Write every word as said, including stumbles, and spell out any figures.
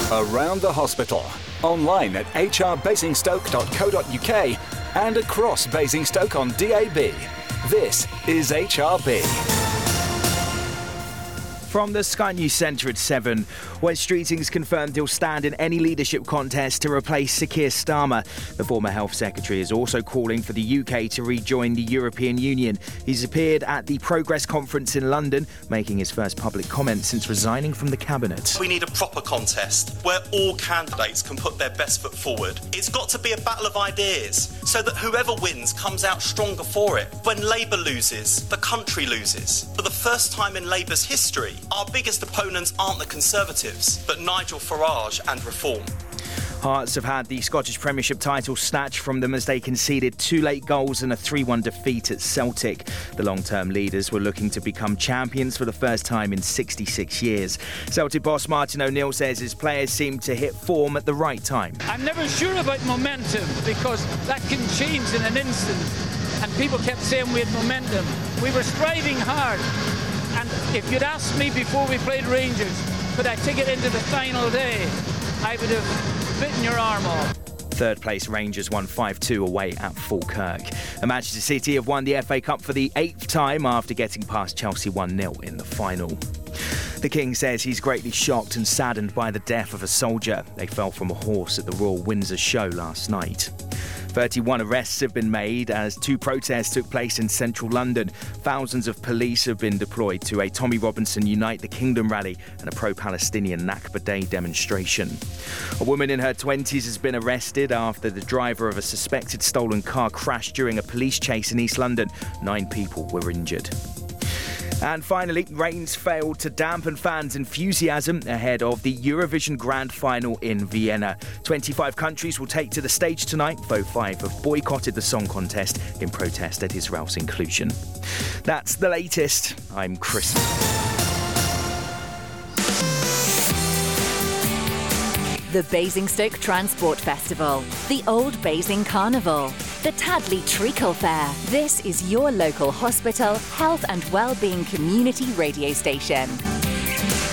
Around the hospital, online at h r basingstoke dot co dot u k and across Basingstoke on D A B. This is H R B. From the Sky News Centre at seven, Wes Streeting's confirmed he'll stand in any leadership contest to replace Sir Keir Starmer. The former Health Secretary is also calling for the U K to rejoin the European Union. He's appeared at the Progress Conference in London, making his first public comment since resigning from the Cabinet. We need a proper contest where all candidates can put their best foot forward. It's got to be a battle of ideas so that whoever wins comes out stronger for it. When Labour loses, the country loses. For the first time in Labour's history, our biggest opponents aren't the Conservatives, but Nigel Farage and Reform. Hearts have had the Scottish Premiership title snatched from them as they conceded two late goals and a three one defeat at Celtic. The long-term leaders were looking to become champions for the first time in sixty-six years. Celtic boss Martin O'Neill says his players seemed to hit form at the right time. I'm never sure about momentum because that can change in an instant. And people kept saying we had momentum. We were striving hard. And if you'd asked me before we played Rangers, could I take it into the final day, I would have bitten your arm off. Third place Rangers won five two away at Falkirk. And Manchester City have won the F A Cup for the eighth time after getting past Chelsea one nil in the final. The King says he's greatly shocked and saddened by the death of a soldier. They fell from a horse at the Royal Windsor show last night. thirty-one arrests have been made as two protests took place in central London. Thousands of police have been deployed to a Tommy Robinson Unite the Kingdom rally and a pro-Palestinian Nakba Day demonstration. A woman in her twenties has been arrested after the driver of a suspected stolen car crashed during a police chase in East London. Nine people were injured. And finally, rains failed to dampen fans' enthusiasm ahead of the Eurovision Grand Final in Vienna. twenty-five countries will take to the stage tonight, though five have boycotted the song contest in protest at Israel's inclusion. That's the latest. I'm Chris. The Basingstoke Transport Festival, the Old Basing Carnival, the Tadley Treacle Fair. This is your local hospital, health and wellbeing community radio station.